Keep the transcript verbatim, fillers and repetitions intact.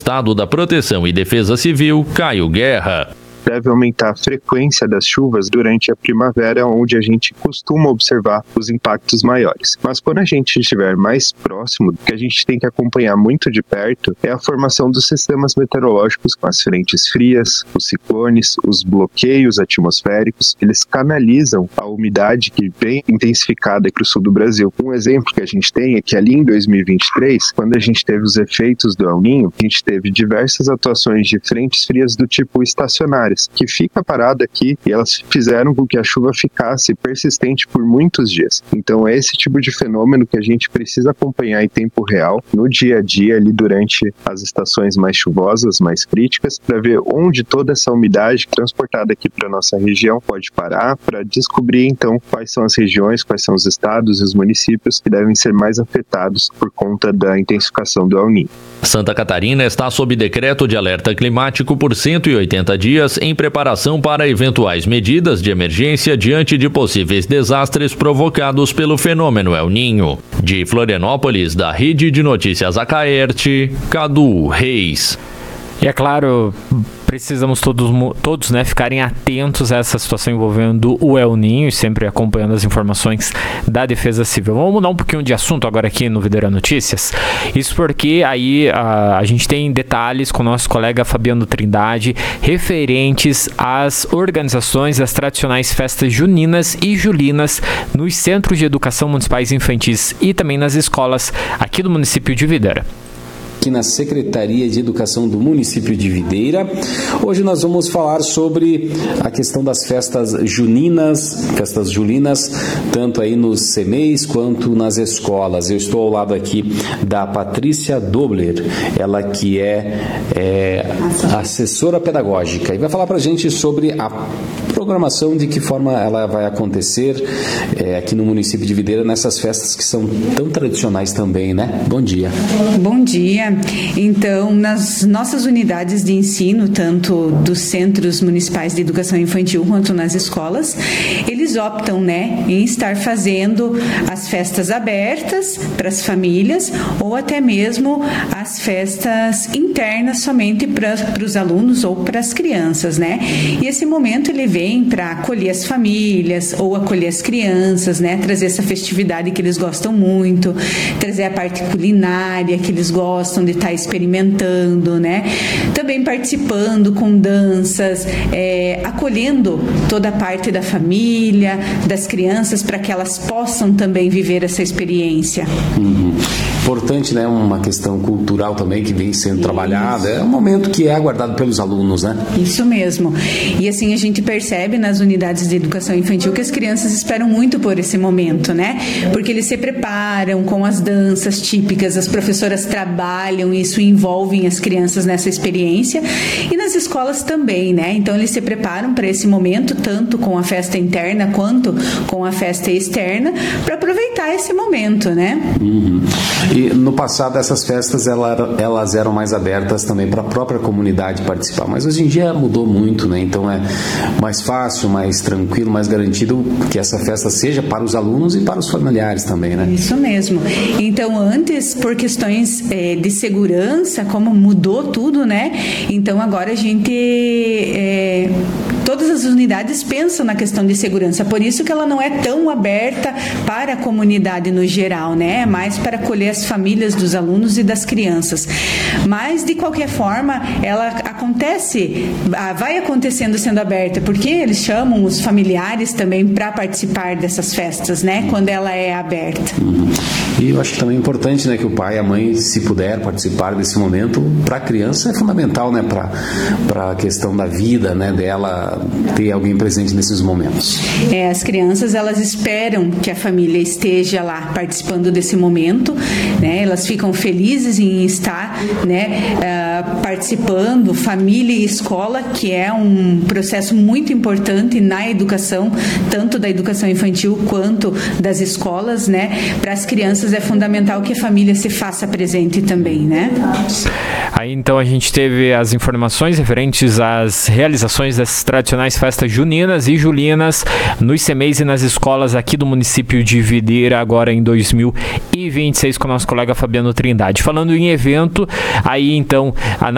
Estado da Proteção e Defesa Civil, Caio Guerra. Deve aumentar a frequência das chuvas durante a primavera, onde a gente costuma observar os impactos maiores. Mas quando a gente estiver mais próximo, o que a gente tem que acompanhar muito de perto é a formação dos sistemas meteorológicos com as frentes frias, os ciclones, os bloqueios atmosféricos. Eles canalizam a umidade que vem intensificada para o sul do Brasil. Um exemplo que a gente tem é que ali em dois mil e vinte e três, quando a gente teve os efeitos do El Niño, a gente teve diversas atuações de frentes frias do tipo estacionário, que fica parada aqui, e elas fizeram com que a chuva ficasse persistente por muitos dias. Então é esse tipo de fenômeno que a gente precisa acompanhar em tempo real, no dia a dia, ali durante as estações mais chuvosas, mais críticas, para ver onde toda essa umidade transportada aqui para nossa região pode parar, para descobrir então quais são as regiões, quais são os estados e os municípios que devem ser mais afetados por conta da intensificação do El Niño. Santa Catarina está sob decreto de alerta climático por cento e oitenta dias em preparação para eventuais medidas de emergência diante de possíveis desastres provocados pelo fenômeno El Niño. De Florianópolis, da Rede de Notícias Acaerte, Cadu Reis. E é claro, precisamos todos, todos né, ficarem atentos a essa situação envolvendo o El Niño e sempre acompanhando as informações da Defesa Civil. Vamos mudar um pouquinho de assunto agora aqui no Videira Notícias. Isso porque aí a, a gente tem detalhes com o nosso colega Fabiano Trindade referentes às organizações das tradicionais festas juninas e julinas nos centros de educação municipais infantis e também nas escolas aqui do município de Videira. Aqui na Secretaria de Educação do município de Videira. Hoje nós vamos falar sobre a questão das festas juninas, festas julinas, tanto aí nos C M E Is quanto nas escolas. Eu estou ao lado aqui da Patrícia Dobler, ela que é, é assessora pedagógica, e vai falar para a gente sobre a programação, de que forma ela vai acontecer é, aqui no município de Videira, nessas festas que são tão tradicionais também, né? Bom dia. Bom dia. Então, nas nossas unidades de ensino, tanto dos centros municipais de educação infantil quanto nas escolas, eles optam, né, em estar fazendo as festas abertas para as famílias ou até mesmo as festas internas somente para os alunos ou para as crianças, né? E esse momento ele vem para acolher as famílias ou acolher as crianças, né? Trazer essa festividade que eles gostam muito, trazer a parte culinária que eles gostam de estar experimentando, né? Também participando com danças, é, acolhendo toda a parte da família, das crianças, para que elas possam também viver essa experiência. Uhum. Importante, né? Uma questão cultural também que vem sendo Isso. trabalhada. É um momento que é aguardado pelos alunos, né? Isso mesmo. E assim a gente percebe nas unidades de educação infantil que as crianças esperam muito por esse momento, né? Porque eles se preparam com as danças típicas, as professoras trabalham, isso envolve as crianças nessa experiência, e nas escolas também, né? Então eles se preparam para esse momento, tanto com a festa interna quanto com a festa externa, para aproveitar esse momento, né? Uhum. E no passado essas festas ela, elas eram mais abertas também para a própria comunidade participar, mas hoje em dia mudou muito, né? Então é mais fácil, mais tranquilo, mais garantido que essa festa seja para os alunos e para os familiares também, né? Isso mesmo. Então antes, por questões é, de segurança, como mudou tudo, né? Então agora a gente é, todas as unidades pensam na questão de segurança, por isso que ela não é tão aberta para a comunidade no geral, né? Mais para acolher as famílias dos alunos e das crianças. Mas, de qualquer forma, ela acontece, vai acontecendo sendo aberta, porque eles chamam os familiares também para participar dessas festas, né? Quando ela é aberta. Uhum. E eu acho que também é importante, né, que o pai e a mãe, se puder participar desse momento, para a criança é fundamental, né, para a questão da vida, né, dela ter alguém presente nesses momentos. É, as crianças, elas esperam que a família esteja lá participando desse momento, né, elas ficam felizes em estar, né, uh, participando, família e escola, que é um processo muito importante na educação, tanto da educação infantil quanto das escolas, né, para as crianças é fundamental que a família se faça presente também, né? Aí então a gente teve as informações referentes às realizações das tradicionais festas juninas e julinas nos C M E Is e nas escolas aqui do município de Videira, agora em dois mil e vinte e seis, com o nosso colega Fabiano Trindade. Falando em evento, aí então a